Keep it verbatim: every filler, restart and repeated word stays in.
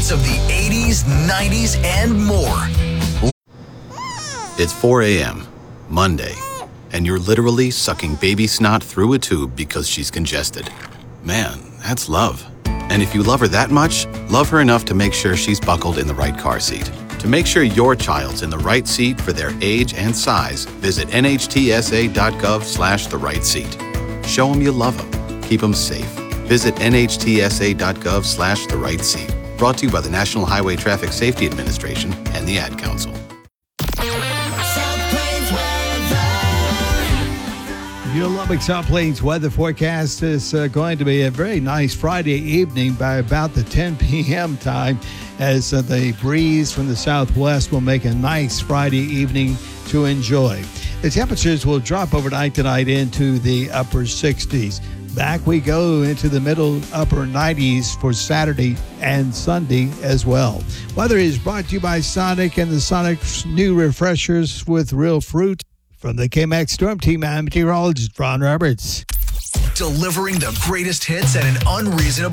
favorites of the eighties, nineties, and more. It's four a.m., Monday, and you're literally sucking baby snot through a tube because she's congested. Man, that's love. And if you love her that much, love her enough to make sure she's buckled in the right car seat. To make sure your child's in the right seat for their age and size, visit nhtsa.gov slash the right seat. Show them you love them. Keep them safe. Visit nhtsa.gov slash the right seat. Brought to you by the National Highway Traffic Safety Administration and the Ad Council. Your Lubbock South Plains weather forecast is uh, going to be a very nice Friday evening by about the ten p.m. time, as uh, the breeze from the southwest will make a nice Friday evening to enjoy. The temperatures will drop overnight tonight into the upper sixties. Back we go into the middle upper nineties for Saturday and Sunday as well. Weather is brought to you by Sonic and the Sonic's new refreshers with real fruit. From the K-Max Storm Team, I'm meteorologist Ron Roberts. Delivering the greatest hits at an unreasonable